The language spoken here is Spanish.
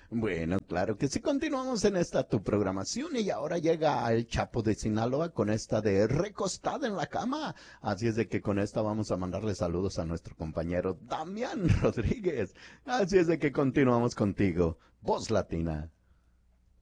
Bueno, claro que sí, continuamos en esta tu programación y ahora llega el Chapo de Sinaloa con esta de recostada en la cama. Así es de que con esta vamos a mandarle saludos a nuestro compañero Damián Rodríguez. Así es de que continuamos contigo. Voz Latina.